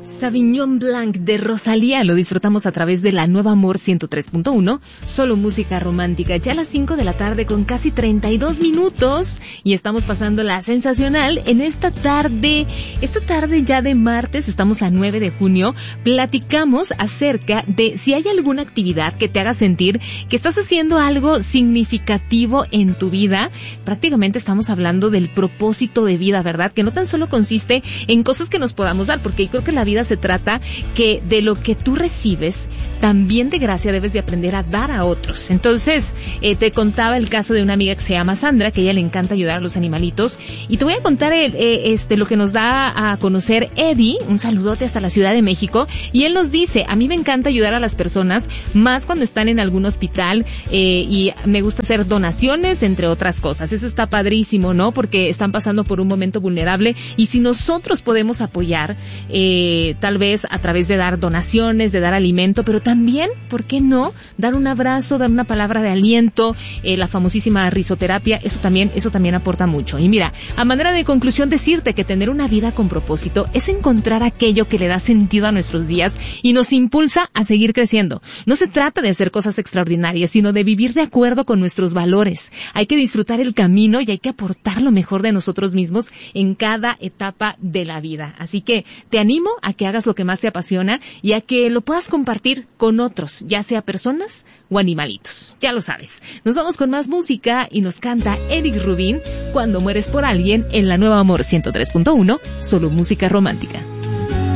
Sauvignon Blanc de Rosalía lo disfrutamos a través de la Nueva Amor 103.1, solo música romántica, ya a las 5 de la tarde con casi 32 minutos y estamos pasando la sensacional en esta tarde ya de martes, estamos a 9 de junio, platicamos acerca de si hay alguna actividad que te haga sentir que estás haciendo algo significativo en tu vida. Prácticamente estamos hablando del propósito de vida, ¿verdad? Que no tan solo consiste en cosas que nos podamos dar, porque yo creo que la vida se trata que de lo que tú recibes, también de gracia debes de aprender a dar a otros. Entonces, te contaba el caso de una amiga que se llama Sandra, que a ella le encanta ayudar a los animalitos, y te voy a contar lo que nos da a conocer Eddie, un saludote hasta la Ciudad de México, y él nos dice, a mí me encanta ayudar a las personas, más cuando están en algún hospital, y me gusta hacer donaciones, entre otras cosas. Eso está padrísimo, ¿no? Porque están pasando por un momento vulnerable, y si nosotros podemos apoyar, tal vez a través de dar donaciones, de dar alimento, pero también, ¿por qué no? Dar un abrazo, dar una palabra de aliento, la famosísima risoterapia, eso también aporta mucho. Y mira, a manera de conclusión decirte que tener una vida con propósito es encontrar aquello que le da sentido a nuestros días y nos impulsa a seguir creciendo. No se trata de hacer cosas extraordinarias, sino de vivir de acuerdo con nuestros valores. Hay que disfrutar el camino y hay que aportar lo mejor de nosotros mismos en cada etapa de la vida. Así que te animo a que hagas lo que más te apasiona y a que lo puedas compartir con otros, ya sea personas o animalitos. Ya lo sabes. Nos vamos con más música y nos canta Eric Rubin, Cuando mueres por alguien, en la Nueva Amor 103.1, solo música romántica.